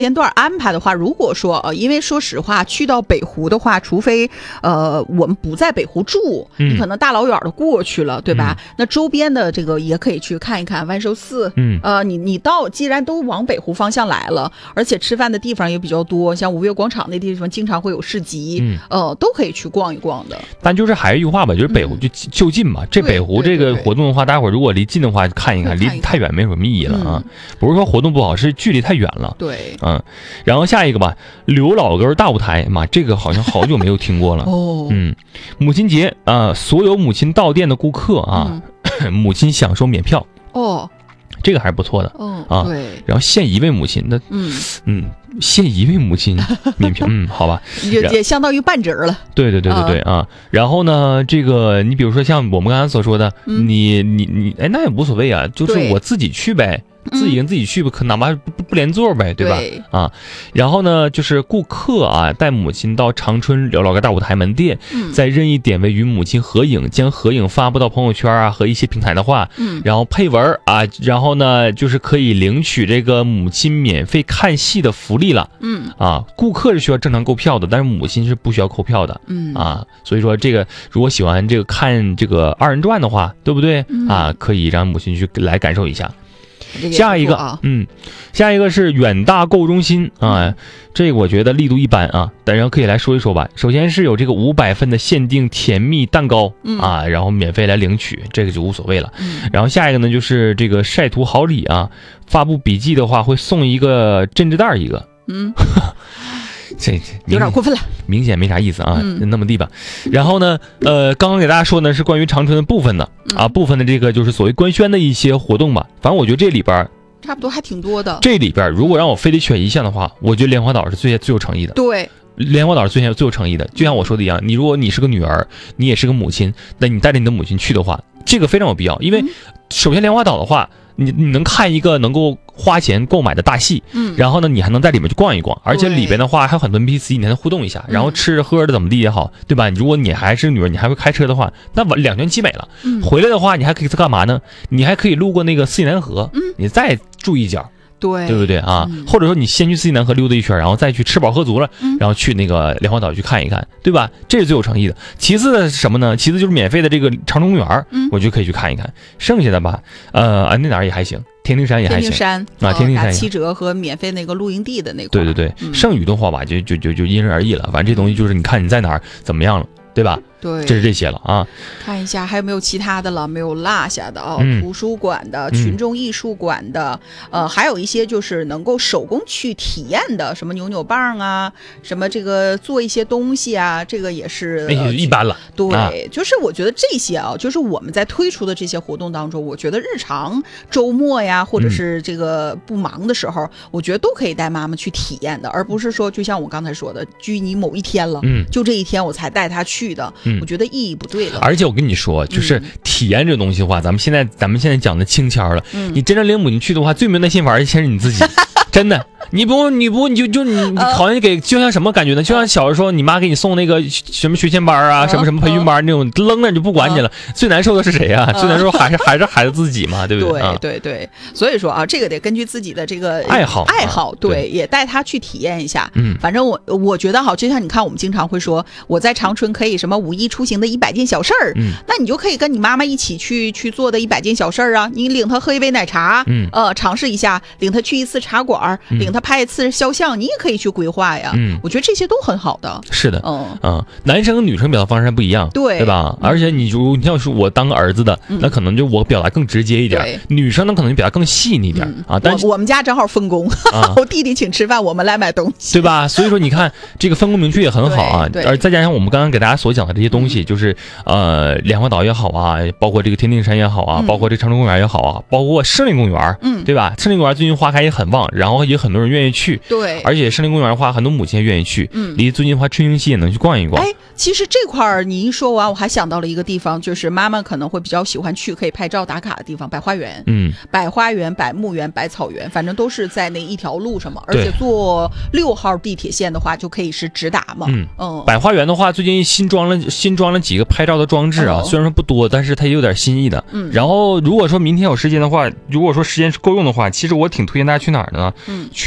时间段安排的话，如果说因为说实话，去到北湖的话，除非我们不在北湖住，你可能大老远的过去了，对吧？那周边的这个也可以去看一看万寿寺。你既然都往北湖方向来了，而且吃饭的地方也比较多，像五月广场那地方经常会有市集，都可以去逛一逛的。 但就是还是一句话吧，就是北湖就近嘛。这北湖这个活动的话，大家伙如果离近的话看一看，离太远没什么意义了啊。不是说活动不好，是距离太远了。 对， 然后下一个吧，刘老根大舞台嘛，这个好像好久没有听过了。母亲节啊，所有母亲到店的顾客啊，母亲享受免票。这个还是不错的。 对。 然后限一位母亲，那限一位母亲免票，好吧， 也相当于半折了。 对啊。然后呢，这个你比如说像我们刚才所说的，你那也无所谓啊，就是我自己去呗。自己去可哪怕不连座呗，对吧？然后呢，就是顾客啊带母亲到长春刘老根大舞台门店，在任意点位与母亲合影，将合影发布到朋友圈啊和一些平台的话，然后配文啊，然后呢就是可以领取这个母亲免费看戏的福利了。顾客是需要正常购票的，但是母亲是不需要购票的。所以说这个如果喜欢这个看这个二人转的话，对不对？可以让母亲去来感受一下。下一个下一个是远大购物中心啊，这个我觉得力度一般啊，但是可以来说一说吧。首先是有这个500份的限定甜蜜蛋糕然后免费来领取，这个就无所谓了。然后下一个呢就是这个晒图好礼啊，发布笔记的话会送一个针织袋一个。这有点过分了， 明显没啥意思啊，那么地吧。然后呢，刚刚给大家说呢是关于长春的部分的部分的这个就是所谓官宣的一些活动吧。反正我觉得这里边差不多还挺多的。 这里边如果让我非得选一项的话，我觉得莲花岛是最有诚意的。 对， 莲花岛是最有诚意的。就像我说的一样，如果你是个女儿，你也是个母亲，那你带着你的母亲去的话，这个非常有必要。因为首先莲花岛的话，你能看一个能够花钱购买的大戏，然后呢你还能在里面去逛一逛，而且里边的话还有很多 NPC， 你还能互动一下，然后吃着喝着怎么地也好，对吧？如果你还是女儿，你还会开车的话，那两全其美了。回来的话你还可以干嘛呢？你还可以路过那个四季南河，你再住一脚，对不对啊？或者说你先去四季南河溜达一圈，然后再去吃饱喝足了，然后去那个莲花岛去看一看，对吧？这是最有诚意的。其次的是什么呢？其次就是免费的这个长春公园，我觉得可以去看一看。剩下的吧，那哪儿也还行，天庭山也还行。天庭山打7折和免费那个露营地的那块。 对，剩余的话吧，就因人而异了。反正这东西就是你看你在哪儿怎么样了，对吧？ 对， 这是这些了啊。 看一下还有没有其他的了，没有落下的图书馆的、群众艺术馆的，还有一些就是能够手工去体验的，什么扭扭棒啊，什么这个做一些东西啊，这个也是一般了。 对，就是我觉得这些就是我们在推出的这些活动当中，我觉得日常周末呀，或者是这个不忙的时候，我觉得都可以带妈妈去体验的，而不是说就像我刚才说的，拘泥某一天了，就这一天我才带她去的。我觉得意义不对了。 而且我跟你说，就是体验这个东西的话，咱们现在讲的轻巧了。你真正领母亲去的话，最没有耐心玩的先是你自己，真的。你好像就像什么感觉呢？就像小时候你妈给你送那个什么学前班啊，什么培训班那种，扔了就不管你了。最难受的是谁啊？最难受还是孩子自己嘛，对不对？对。所以说这个得根据自己的这个爱好， 对，也带他去体验一下。反正我觉得就像你看，我们经常会说我在长春可以什么5一出行的100件小事儿，那你就可以跟你妈妈一起去做的100件小事儿啊。你领她喝一杯奶茶，尝试一下；领她去一次茶馆，领她拍一次肖像，你也可以去规划呀。我觉得这些都很好的。 是的，男生跟女生表达方式不一样，对吧？而且你要是我当个儿子的，那可能就我表达更直接一点，女生呢可能表达更细腻一点但我们家正好分工，我弟弟请吃饭，我们来买东西， 对吧？所以说你看这个分工明确也很好啊。而再加上我们刚刚给大家所讲的这些东西，就是莲花岛也好啊，包括这个天定山也好啊，包括这个长春公园也好啊，包括胜利公园，对吧？胜利公园最近花开也很旺，然后也很多人愿意去。 对， 而且胜利公园的话，很多母亲也愿意去。离最近的话，春兴期也能去逛一逛。 其实这块你一说完，我还想到了一个地方，就是妈妈可能会比较喜欢去可以拍照打卡的地方，百花园。百花园、百木园、百草园，反正都是在那一条路上嘛。而且坐6号地铁线的话，就可以是直达嘛。 百花园的话，最近新装了几个拍照的装置啊，虽然说不多，但是它也有点新意的。然后如果说明天有时间的话，如果说时间够用的话，其实我挺推荐大家去哪儿呢？去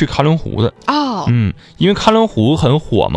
去喀伦湖的哦， 因为喀伦湖很火嘛。